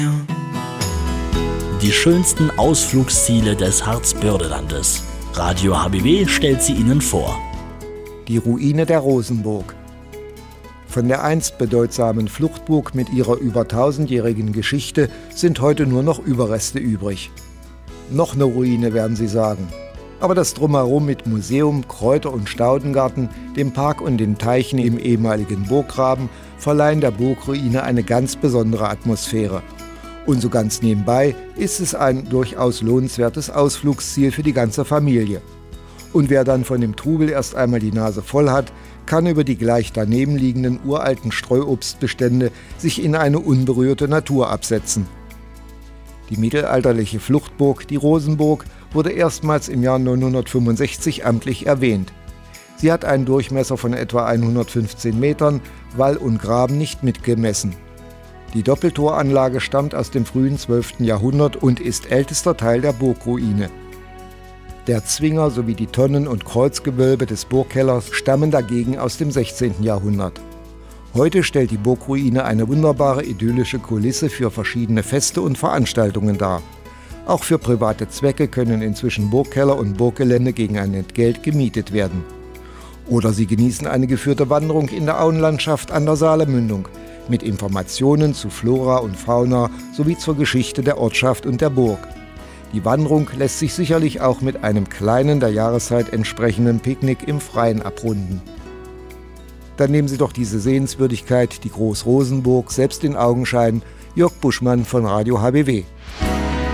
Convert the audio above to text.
Die schönsten Ausflugsziele des Harzbördelandes. Radio HBW stellt sie Ihnen vor. Die Ruine der Rosenburg. Von der einst bedeutsamen Fluchtburg mit ihrer über 1000-jährigen Geschichte sind heute nur noch Überreste übrig. Noch eine Ruine, werden Sie sagen. Aber das Drumherum mit Museum, Kräuter- und Staudengarten, dem Park und den Teichen im ehemaligen Burggraben verleihen der Burgruine eine ganz besondere Atmosphäre. Und so ganz nebenbei ist es ein durchaus lohnenswertes Ausflugsziel für die ganze Familie. Und wer dann von dem Trubel erst einmal die Nase voll hat, kann über die gleich daneben liegenden uralten Streuobstbestände sich in eine unberührte Natur absetzen. Die mittelalterliche Fluchtburg, die Rosenburg, wurde erstmals im Jahr 965 amtlich erwähnt. Sie hat einen Durchmesser von etwa 115 Metern, Wall und Graben nicht mitgemessen. Die Doppeltoranlage stammt aus dem frühen 12. Jahrhundert und ist ältester Teil der Burgruine. Der Zwinger sowie die Tonnen- und Kreuzgewölbe des Burgkellers stammen dagegen aus dem 16. Jahrhundert. Heute stellt die Burgruine eine wunderbare idyllische Kulisse für verschiedene Feste und Veranstaltungen dar. Auch für private Zwecke können inzwischen Burgkeller und Burggelände gegen ein Entgelt gemietet werden. Oder Sie genießen eine geführte Wanderung in der Auenlandschaft an der Saalemündung mit Informationen zu Flora und Fauna sowie zur Geschichte der Ortschaft und der Burg. Die Wanderung lässt sich sicherlich auch mit einem kleinen, der Jahreszeit entsprechenden Picknick im Freien abrunden. Dann nehmen Sie doch diese Sehenswürdigkeit, die Groß-Rosenburg, selbst in Augenschein. Jörg Buschmann von Radio HBW.